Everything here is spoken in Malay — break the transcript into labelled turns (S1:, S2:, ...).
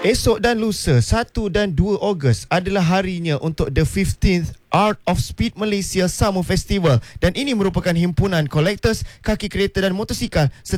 S1: Esok dan lusa 1 dan 2 Ogos adalah harinya untuk the 15th Art of Speed Malaysia Summer Festival, dan ini merupakan himpunan kolektor kaki kereta dan motosikal